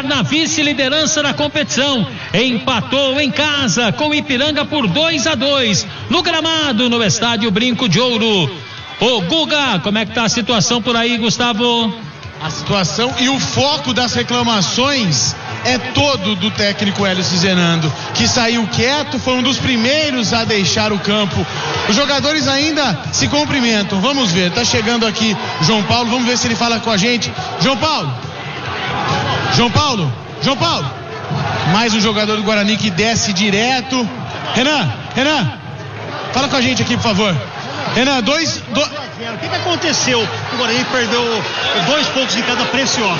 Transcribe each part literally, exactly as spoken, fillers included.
na vice-liderança da competição. Empatou em casa com o Ipiranga por dois a dois no gramado no estádio Brinco de Ouro. Ô Guga, como é que tá a situação por aí, Gustavo? A situação e o foco das reclamações é todo do técnico Hélio Cizenando, que saiu quieto, foi um dos primeiros a deixar o campo. Os jogadores ainda se cumprimentam. Vamos ver, tá chegando aqui João Paulo, vamos ver se ele fala com a gente. João Paulo, João Paulo, João Paulo, mais um jogador do Guarani que desce direto. Renan, Renan, fala com a gente aqui, por favor. Renan, dois... Do... O que, que aconteceu? O Guarani perdeu dois pontos em cada preciosos.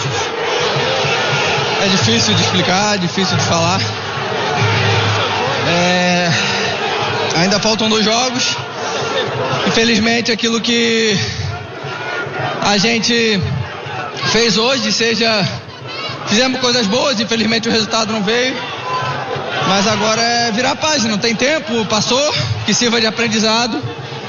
É difícil de explicar, difícil de falar. É... Ainda faltam dois jogos. Infelizmente, aquilo que a gente fez hoje, seja... Fizemos coisas boas, infelizmente o resultado não veio. Mas agora é virar a página, não tem tempo, passou, que sirva de aprendizado.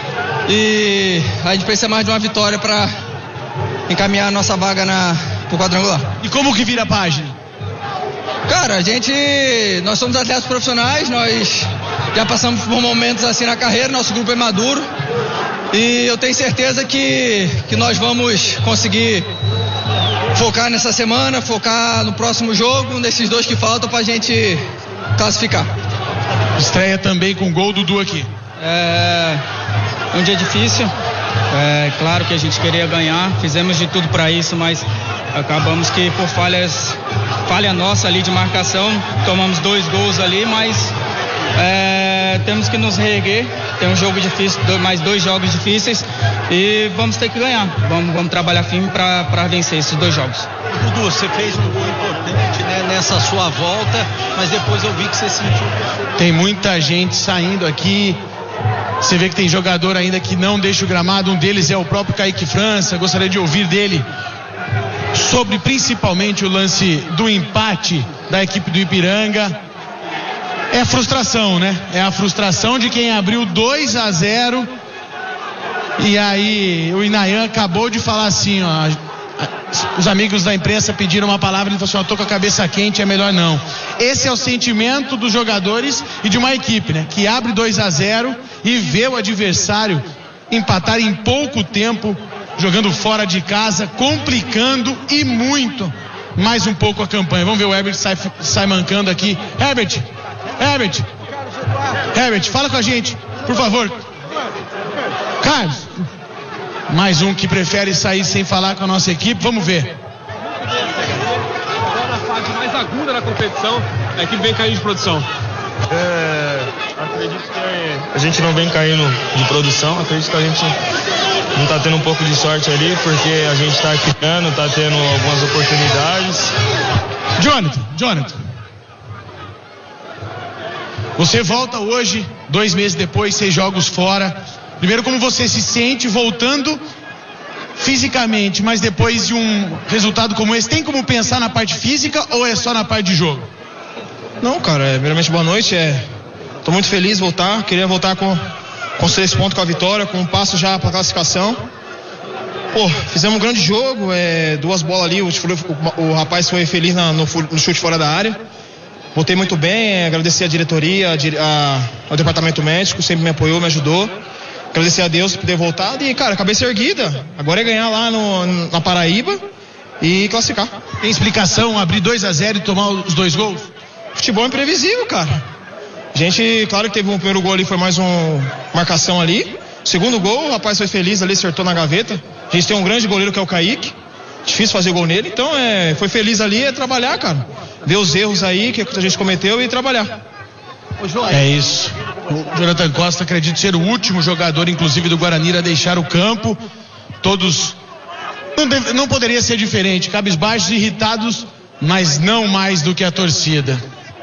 E a gente precisa mais de uma vitória para encaminhar a nossa vaga na, pro quadrangular. E como que vira a página? Cara, a gente, nós somos atletas profissionais, nós já passamos por momentos assim na carreira, nosso grupo é maduro e eu tenho certeza que, que nós vamos conseguir focar nessa semana, focar no próximo jogo, um desses dois que faltam pra gente classificar. Estreia também com gol do Dudu aqui. É um dia difícil, é claro que a gente queria ganhar, fizemos de tudo para isso, mas acabamos que por falhas, falha nossa ali de marcação, tomamos dois gols ali, mas é, temos que nos reerguer, tem um jogo difícil, mais dois jogos difíceis e vamos ter que ganhar, vamos, vamos trabalhar firme para vencer esses dois jogos. Dudu, você fez um gol importante, né, nessa sua volta, mas depois eu vi que você sentiu... Tem muita gente saindo aqui. Você vê que tem jogador ainda que não deixa o gramado. Um deles é o próprio Kaique França. Gostaria de ouvir dele sobre principalmente o lance do empate da equipe do Ipiranga. É a frustração, né? É a frustração de quem abriu dois a zero. E aí o Inayan acabou de falar assim, ó. Os amigos da imprensa pediram uma palavra, ele falou assim, ó, tô com a cabeça quente, é melhor não. Esse é o sentimento dos jogadores e de uma equipe, né? Que abre dois a zero e vê o adversário empatar em pouco tempo, jogando fora de casa, complicando e muito mais um pouco a campanha. Vamos ver o Herbert sai, sai mancando aqui. Herbert, Herbert, Herbert, fala com a gente, por favor. Carlos. Mais um que prefere sair sem falar com a nossa equipe. Vamos ver. Agora na fase mais aguda da competição, a equipe vem caindo de produção. É, acredito que a gente não vem caindo de produção. Acredito que a gente não está tendo um pouco de sorte ali, porque a gente está criando, está tendo algumas oportunidades. Jonathan, Jonathan. Você volta hoje, dois meses depois, seis jogos fora. Primeiro, como você se sente voltando fisicamente, mas depois de um resultado como esse, tem como pensar na parte física ou é só na parte de jogo? Não, cara, é, primeiramente boa noite, é, tô muito feliz de voltar, queria voltar com, com os três pontos com a vitória, com um passo já para classificação. Pô, fizemos um grande jogo, é, duas bolas ali, o, o, o rapaz foi feliz na, no, no chute fora da área. Voltei muito bem, agradecer a diretoria, a, a, ao departamento médico, sempre me apoiou, me ajudou. Agradecer a Deus por ter voltado e, cara, cabeça erguida. Agora é ganhar lá no, na Paraíba e classificar. Tem explicação abrir dois a zero e tomar os dois gols? Futebol é imprevisível, cara. A gente, claro que teve um primeiro gol ali, foi mais uma marcação ali. Segundo gol, o rapaz foi feliz ali, acertou na gaveta. A gente tem um grande goleiro que é o Kaique. Difícil fazer gol nele, então é, foi feliz ali, é trabalhar, cara. Ver os erros aí que a gente cometeu e trabalhar. É isso. O Jonathan Costa acredito ser o último jogador, inclusive do Guarani, a deixar o campo. Todos não, deve, não poderia ser diferente, cabisbaixos, irritados, mas não mais do que a torcida.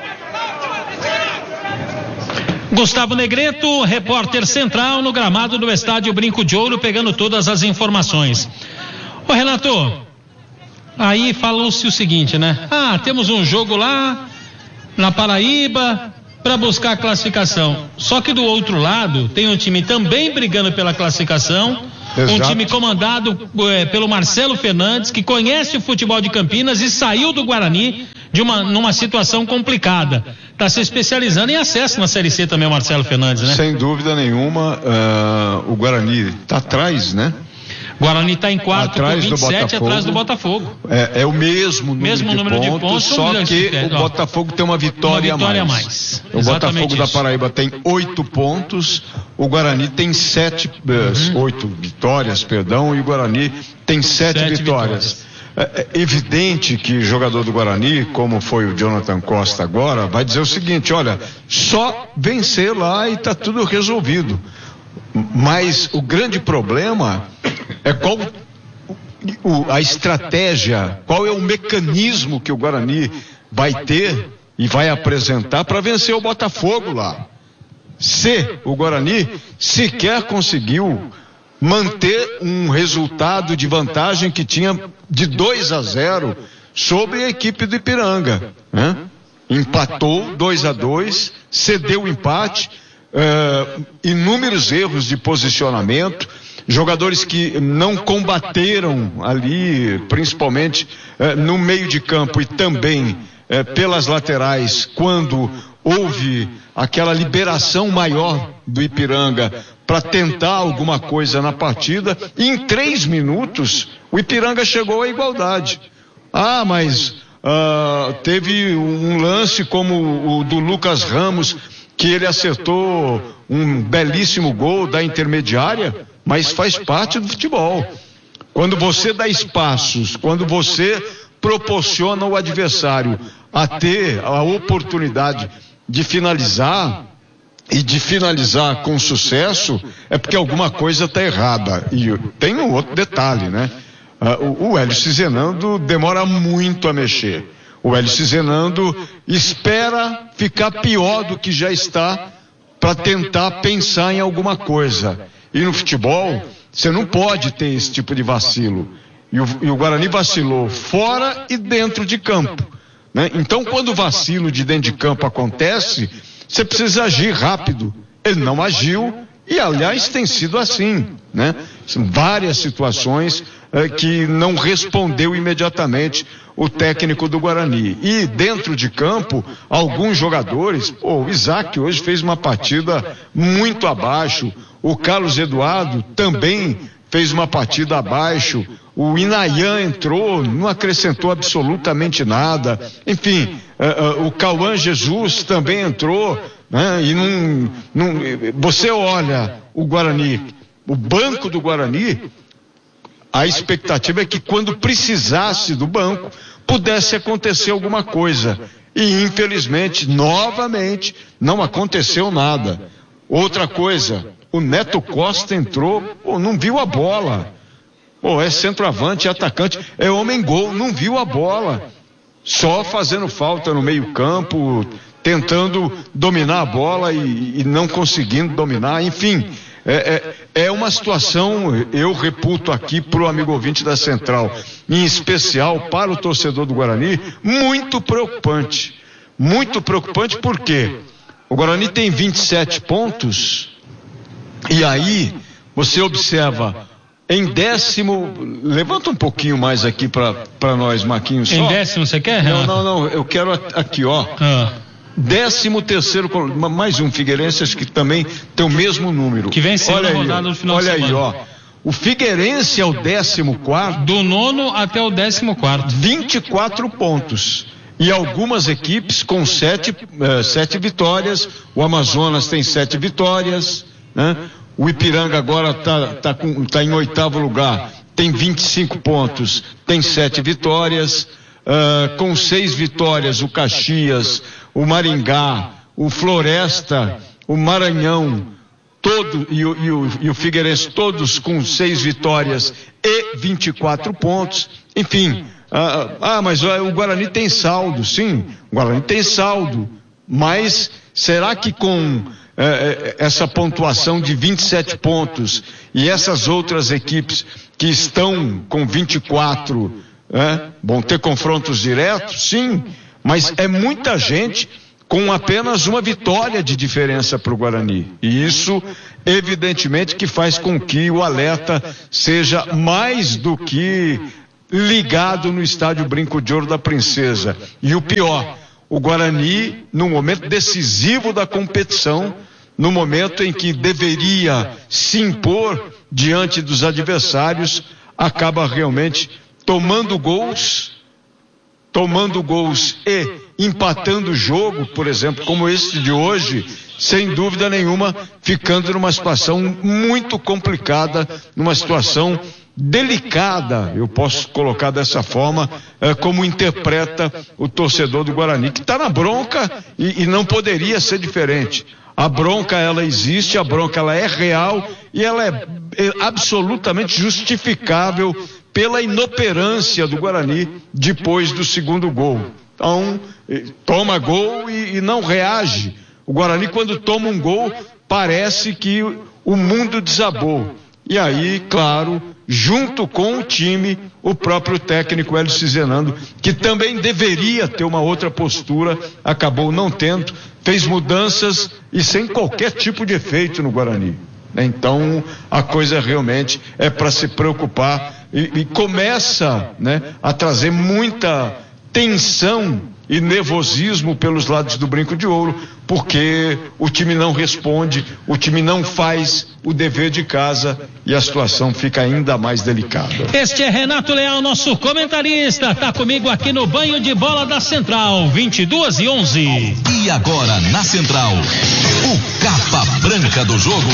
Gustavo Negreto, repórter central no gramado do estádio Brinco de Ouro, pegando todas as informações. Ô Renato, aí falou-se o seguinte, né? Ah, temos um jogo lá na Paraíba para buscar a classificação. Só que do outro lado tem um time também brigando pela classificação. Exato. Um time comandado é, pelo Marcelo Fernandes, que conhece o futebol de Campinas e saiu do Guarani, de uma, numa situação complicada. Está se especializando em acesso na Série C também, o Marcelo Fernandes, né? Sem dúvida nenhuma, uh, o Guarani está atrás, né? Guarani está em quarto atrás com vinte e sete, atrás do Botafogo. É, é o mesmo número, mesmo de, número pontos, de pontos, só que o Botafogo tem uma vitória, uma vitória a mais. mais. O Exatamente Botafogo isso. da Paraíba tem oito pontos, o Guarani tem sete, uhum. oito vitórias, perdão, e o Guarani tem sete, sete vitórias. vitórias. É evidente que jogador do Guarani, como foi o Jonathan Costa agora, vai dizer o seguinte: olha, só vencer lá e está tudo resolvido. Mas o grande problema é qual o, a estratégia, qual é o mecanismo que o Guarani vai ter e vai apresentar para vencer o Botafogo lá. Se o Guarani sequer conseguiu manter um resultado de vantagem que tinha de dois a zero sobre a equipe do Ipiranga, né? Empatou dois a dois, cedeu o empate, uh, inúmeros erros de posicionamento, jogadores que não combateram ali, principalmente uh, no meio de campo e também uh, pelas laterais, quando houve aquela liberação maior do Ipiranga para tentar alguma coisa na partida. E em três minutos o Ipiranga chegou à igualdade. Ah, mas uh, teve um lance como o do Lucas Ramos, que ele acertou um belíssimo gol da intermediária, mas faz parte do futebol. Quando você dá espaços, quando você proporciona ao adversário a ter a oportunidade de finalizar, e de finalizar com sucesso, é porque alguma coisa está errada. E tem um outro detalhe, né? Uh, o, o Hélio Cizenando demora muito a mexer. O Hélio Cizenando espera ficar pior do que já está para tentar pensar em alguma coisa. E no futebol, você não pode ter esse tipo de vacilo. E o, e o Guarani vacilou fora e dentro de campo, né? Então, quando o vacilo de dentro de campo acontece, você precisa agir rápido. Ele não agiu e, aliás, tem sido assim, né? São várias situações eh, que não respondeu imediatamente o técnico do Guarani. E dentro de campo, alguns jogadores, pô, o Isaac hoje fez uma partida muito abaixo, o Carlos Eduardo também fez uma partida abaixo, o Inayan entrou, não acrescentou absolutamente nada, enfim, uh, uh, o Cauã Jesus também entrou, né? E não, não, você olha o Guarani, o banco do Guarani, a expectativa é que quando precisasse do banco, pudesse acontecer alguma coisa, e infelizmente, novamente, não aconteceu nada. Outra coisa, o Neto Costa entrou, pô, não viu a bola. Pô, é centroavante, é atacante, é homem-gol, não viu a bola. Só fazendo falta no meio-campo, tentando dominar a bola e, e não conseguindo dominar. Enfim, é, é, é uma situação, eu reputo aqui para o amigo ouvinte da Central, em especial para o torcedor do Guarani, muito preocupante. Muito preocupante porque o Guarani tem vinte e sete pontos e aí você observa em décimo, levanta um pouquinho mais aqui para nós, Marquinhos. Em só. décimo você quer? Não, não, não, eu quero aqui, ó. Ah. Décimo terceiro, mais um Figueirense, acho que também tem o mesmo número. Que vem sendo rodada no final olha de semana. Olha aí, ó. O Figueirense é o décimo quarto. Do nono até o décimo quarto. vinte e quatro pontos. E algumas equipes com sete, uh, sete vitórias. O Amazonas tem sete vitórias, né? O Ipiranga agora está tá com, tá em oitavo lugar, tem vinte e cinco pontos, tem sete vitórias, uh, com seis vitórias o Caxias, o Maringá, o Floresta, o Maranhão, todo, e, o, e, o, e o Figueirense, todos com seis vitórias e vinte e quatro pontos, enfim. Uh, ah, mas o Guarani tem saldo, sim, o Guarani tem saldo, mas será que com É, essa pontuação de vinte e sete pontos e essas outras equipes que estão com vinte e quatro é, vão ter confrontos diretos? Sim, mas é muita gente com apenas uma vitória de diferença para o Guarani, e isso evidentemente que faz com que o alerta seja mais do que ligado no estádio Brinco de Ouro da Princesa. E o pior, o Guarani, no momento decisivo da competição, no momento em que deveria se impor diante dos adversários, acaba realmente tomando gols, tomando gols e empatando o jogo, por exemplo, como esse de hoje, sem dúvida nenhuma, ficando numa situação muito complicada, numa situação delicada, eu posso colocar dessa forma, é, como interpreta o torcedor do Guarani, que está na bronca e, e não poderia ser diferente. A bronca, ela existe, a bronca, ela é real e ela é, é absolutamente justificável pela inoperância do Guarani depois do segundo gol. Então, toma gol e, e não reage. O Guarani, quando toma um gol, parece que o mundo desabou. E aí, claro, junto com o time, o próprio técnico Hélio Cizenando, que também deveria ter uma outra postura, acabou não tendo, fez mudanças e sem qualquer tipo de efeito no Guarani. Então, a coisa realmente é para se preocupar e, e começa, né, a trazer muita tensão e nervosismo pelos lados do Brinco de Ouro, porque o time não responde, o time não faz o dever de casa e a situação fica ainda mais delicada. Este é Renato Leal, nosso comentarista, tá comigo aqui no Banho de Bola da Central, vinte e duas e onze. E agora na Central, o Capa Branca do jogo.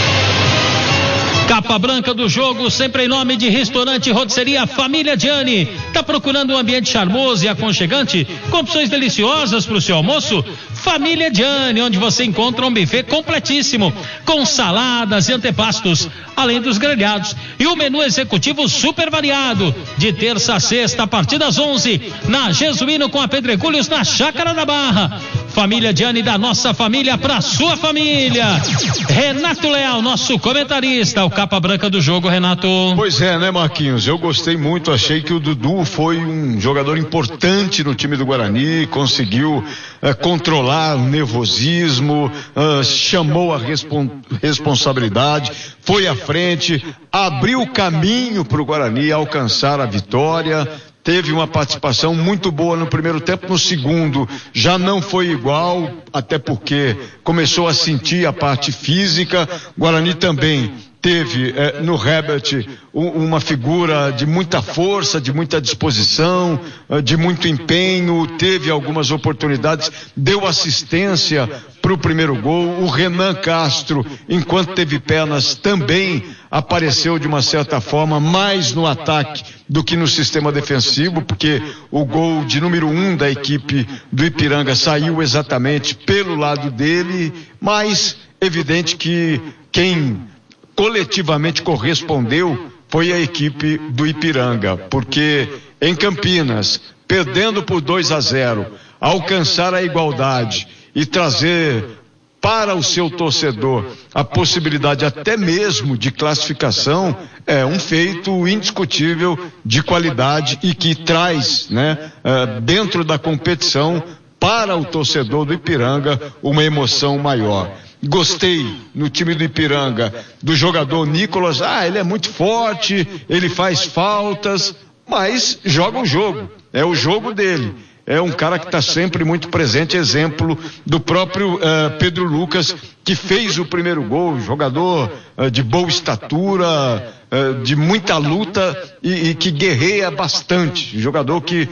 Capa branca do jogo, sempre em nome de Restaurante e Rotisseria Família Gianni. Tá procurando um ambiente charmoso e aconchegante, com opções deliciosas para o seu almoço? Família Gianni, onde você encontra um buffet completíssimo, com saladas e antepastos, além dos grelhados. E o menu executivo super variado, de terça a sexta, a partir das onze, na Jesuíno com a Pedregulhos, na Chácara da Barra. Família Gianni, da nossa família para sua família. Renato Leal, nosso comentarista, o capa branca do jogo, Renato. Pois é, né, Marquinhos? Eu gostei muito, achei que o Dudu foi um jogador importante no time do Guarani, conseguiu eh, controlar o nervosismo, eh, chamou a respon- responsabilidade, foi à frente, abriu caminho para o Guarani alcançar a vitória. Teve uma participação muito boa no primeiro tempo, no segundo já não foi igual, até porque começou a sentir a parte física. Guarani também teve eh, no Herbert um, uma figura de muita força, de muita disposição, eh, de muito empenho, teve algumas oportunidades, deu assistência para o primeiro gol. O Renan Castro, enquanto teve pernas, também apareceu de uma certa forma mais no ataque do que no sistema defensivo, porque o gol de número um da equipe do Ipiranga saiu exatamente pelo lado dele, mas evidente que quem coletivamente correspondeu foi a equipe do Ipiranga, porque em Campinas, perdendo por dois a zero, alcançar a igualdade e trazer para o seu torcedor a possibilidade até mesmo de classificação é um feito indiscutível de qualidade e que traz, né, uh, dentro da competição para o torcedor do Ipiranga uma emoção maior. Gostei no time do Ipiranga do jogador Nicolas. Ah, ele é muito forte, ele faz faltas, mas joga o jogo, é o jogo dele. É um cara que está sempre muito presente, exemplo do próprio uh, Pedro Lucas, que fez o primeiro gol, jogador uh, de boa estatura, uh, de muita luta e, e que guerreia bastante, jogador que uh,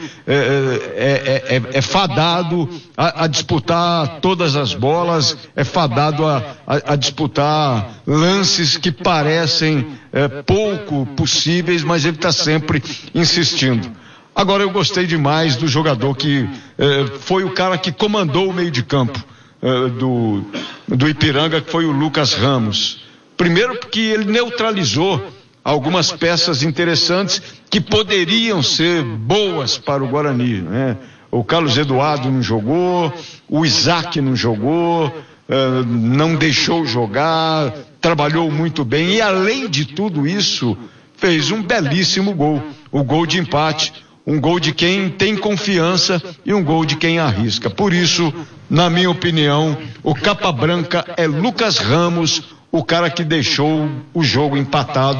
é, é, é fadado a, a disputar todas as bolas, é fadado a, a, a disputar lances que parecem uh, pouco possíveis, mas ele está sempre insistindo. Agora eu gostei demais do jogador que eh, foi o cara que comandou o meio de campo eh, do, do Ipiranga, que foi o Lucas Ramos. Primeiro porque ele neutralizou algumas peças interessantes que poderiam ser boas para o Guarani, né? O Carlos Eduardo não jogou, o Isaac não jogou, eh, não deixou jogar, trabalhou muito bem e além de tudo isso fez um belíssimo gol, o gol de empate. Um gol de quem tem confiança e um gol de quem arrisca. Por isso, na minha opinião, o capa branca é Lucas Ramos, o cara que deixou o jogo empatado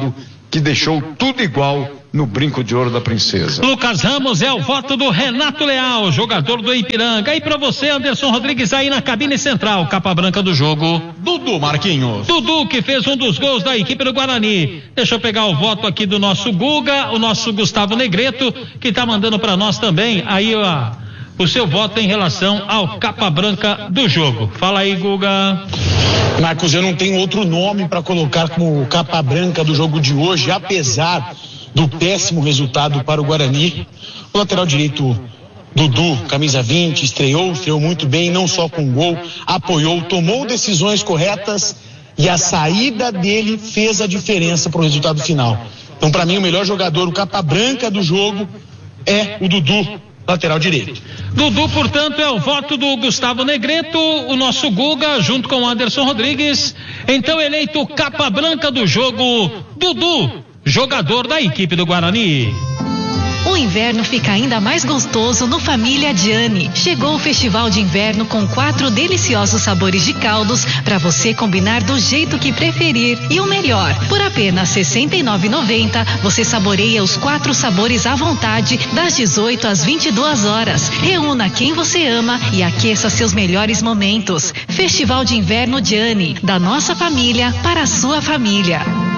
que deixou tudo igual no Brinco de Ouro da Princesa. Lucas Ramos é o voto do Renato Leal, jogador do Ipiranga. E pra você, Anderson Rodrigues, aí na cabine central, capa branca do jogo. Dudu Marquinhos. Dudu, que fez um dos gols da equipe do Guarani. Deixa eu pegar o voto aqui do nosso Guga, o nosso Gustavo Negreto, que tá mandando pra nós também aí, ó, o seu voto em relação ao capa branca do jogo. Fala aí, Guga. Marcos, eu não tenho outro nome para colocar como capa branca do jogo de hoje, apesar do péssimo resultado para o Guarani. O lateral direito Dudu, camisa vinte, estreou, estreou muito bem, não só com gol, apoiou, tomou decisões corretas e a saída dele fez a diferença para o resultado final. Então, para mim, o melhor jogador, o capa branca do jogo é o Dudu, lateral direito. Dudu, portanto, é o voto do Gustavo Negreto, o nosso Guga, junto com o Anderson Rodrigues. Então, eleito capa branca do jogo, Dudu, jogador da equipe do Guarani. O inverno fica ainda mais gostoso no Família Gianni. Chegou o festival de inverno com quatro deliciosos sabores de caldos para você combinar do jeito que preferir. E o melhor, por apenas sessenta e nove reais e noventa centavos você saboreia os quatro sabores à vontade das dezoito às vinte e duas horas. Reúna quem você ama e aqueça seus melhores momentos. Festival de Inverno Gianni, da nossa família para a sua família.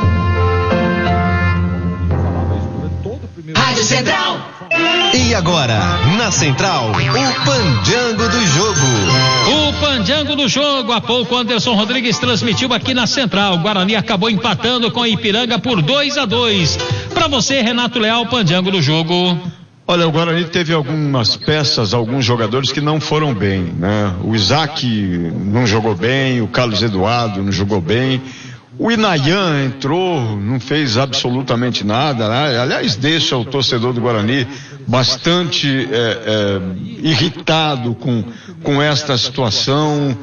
Rádio Central. E agora, na Central, o Pandango do Jogo. O Pandango do Jogo, há pouco Anderson Rodrigues transmitiu aqui na Central. O Guarani acabou empatando com a Ipiranga por dois a dois. Para você, Renato Leal, o Pandango do Jogo. Olha, o Guarani teve algumas peças, alguns jogadores que não foram bem, né? O Isaac não jogou bem, o Carlos Eduardo não jogou bem. O Inayan entrou, não fez absolutamente nada, né? Aliás, deixa o torcedor do Guarani bastante é, é, irritado com, com esta situação.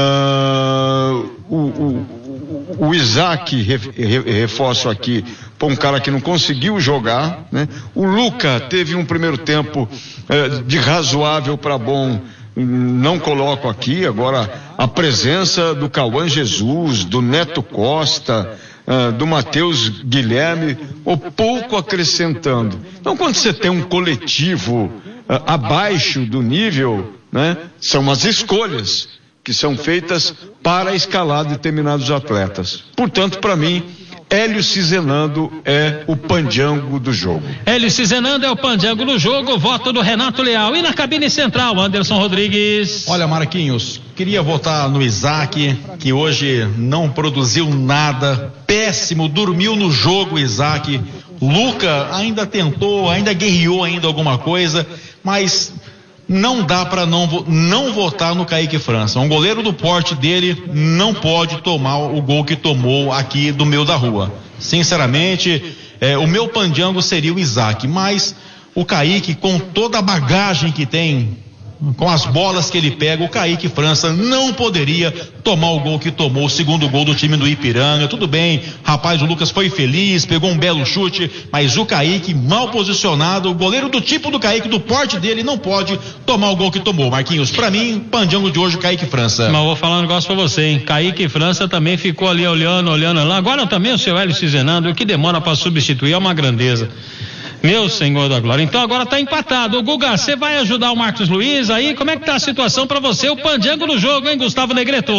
Uh, o, o, o Isaac, re, re, reforço aqui, foi um cara que não conseguiu jogar, né? O Luca teve um primeiro tempo é, de razoável para bom. Não coloco aqui agora a presença do Cauã Jesus, do Neto Costa, uh, do Matheus Guilherme, ou pouco acrescentando. Então, quando você tem um coletivo uh, abaixo do nível, né, são as escolhas que são feitas para escalar determinados atletas. Portanto, para mim, Hélio Cizenando é o pandango do jogo. Hélio Cizenando é o pandango do jogo, voto do Renato Leal. E na cabine central, Anderson Rodrigues. Olha, Marquinhos, queria votar no Isaac, que hoje não produziu nada, péssimo, dormiu no jogo, Isaac. Luca ainda tentou, ainda guerreou ainda alguma coisa, mas não dá para não, não votar no Kaique França. Um goleiro do porte dele não pode tomar o gol que tomou aqui do meio da rua. Sinceramente, é, o meu pandango seria o Isaac, mas o Kaique, com toda a bagagem que tem, com as bolas que ele pega, o Kaique França não poderia tomar o gol que tomou, o segundo gol do time do Ipiranga. Tudo bem, rapaz, o Lucas foi feliz, pegou um belo chute, mas o Kaique, mal posicionado, o goleiro do tipo do Kaique, do porte dele, não pode tomar o gol que tomou. Marquinhos, pra mim, pandango de hoje, Kaique França. Mas vou falar um negócio pra você, hein? Kaique França também ficou ali olhando, olhando lá. Agora também o seu Hélio Cizenando, o que demora pra substituir é uma grandeza. Meu Senhor da Glória. Então agora tá empatado. O Guga, você vai ajudar o Marcos Luiz aí? Como é que tá a situação pra você? O pandango no jogo, hein, Gustavo Negreto?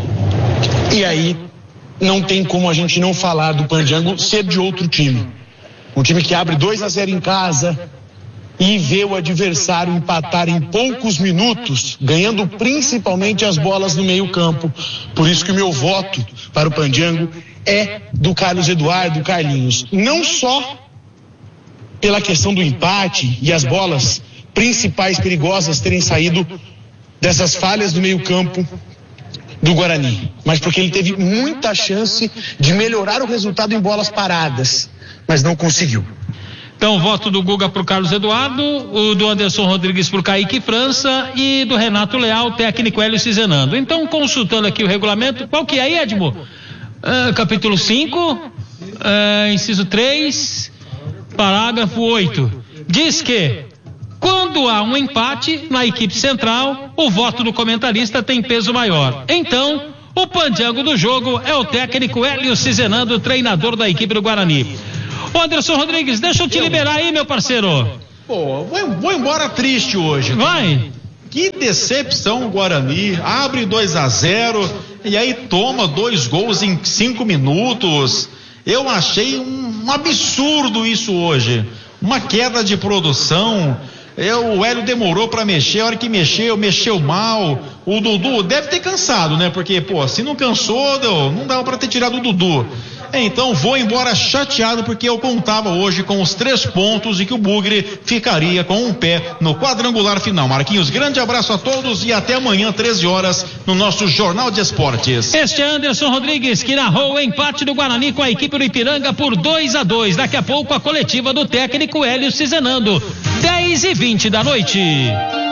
E aí, não tem como a gente não falar do pandango ser de outro time. Um time que abre dois a zero em casa e vê o adversário empatar em poucos minutos, ganhando principalmente as bolas no meio campo. Por isso que o meu voto para o pandango é do Carlos Eduardo, do Carlinhos. Não só pela questão do empate e as bolas principais perigosas terem saído dessas falhas do meio-campo do Guarani, mas porque ele teve muita chance de melhorar o resultado em bolas paradas, mas não conseguiu. Então, voto do Guga pro Carlos Eduardo, o do Anderson Rodrigues pro Kaique França e do Renato Leal, técnico Hélio Cizenando. Então, consultando aqui o regulamento, qual que é, Edmo? Uh, capítulo cinco, uh, inciso três, parágrafo oito, diz que quando há um empate na equipe central, o voto do comentarista tem peso maior. Então, o pandango do jogo é o técnico Hélio Cizenando, treinador da equipe do Guarani. Ô Anderson Rodrigues, deixa eu te eu... liberar aí, meu parceiro. Pô, vou, vou embora triste hoje. Vai. Que decepção o Guarani, abre dois a zero e aí toma dois gols em cinco minutos. Eu achei um, um absurdo isso hoje, uma queda de produção. Eu, o Hélio demorou para mexer, a hora que mexeu, mexeu mal. O Dudu deve ter cansado, né? Porque, pô, se não cansou, não, não dava para ter tirado o Dudu. Então vou embora chateado porque eu contava hoje com os três pontos e que o Bugre ficaria com um pé no quadrangular final. Marquinhos, grande abraço a todos e até amanhã, treze horas, no nosso Jornal de Esportes. Este é Anderson Rodrigues, que narrou o empate do Guarani com a equipe do Ipiranga por dois a dois. Daqui a pouco a coletiva do técnico Hélio Cizenando, dez e vinte da noite.